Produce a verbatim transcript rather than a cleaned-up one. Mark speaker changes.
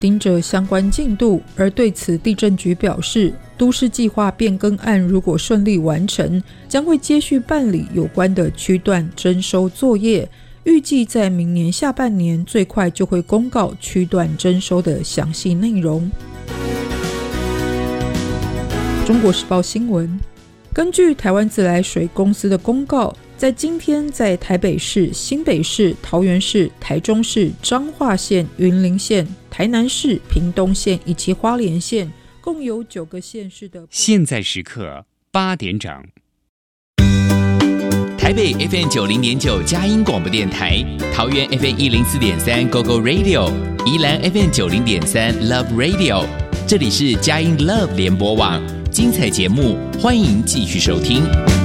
Speaker 1: 盯着相关进度。而对此，地政局表示，都市计划变更案如果顺利完成，将会接续办理有关的区段征收作业，预计在明年下半年最快就会公告区段征收的详细内容。中国时报新闻，根据台湾自来水公司的公告，在今天在台北市、新北市、桃园市、台中市、彰化县、云林县、台南市、屏东县以及花莲县共有九个县市的。
Speaker 2: 现在时刻八点整，台北 F M 九零点九佳音广播电台，桃园 F M 一零四点三 Go Go Radio， 宜兰 F M 九零点三 Love Radio， 这里是佳音 Love 联播网，精彩节目欢迎继续收听。